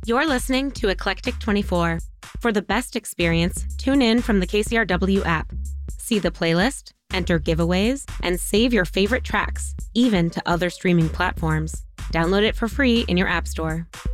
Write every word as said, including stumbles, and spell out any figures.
You're listening to Eclectic twenty-four. For the best experience, tune in from the K C R W app. See the playlist, enter giveaways, and save your favorite tracks, even to other streaming platforms. Download it for free in your app store.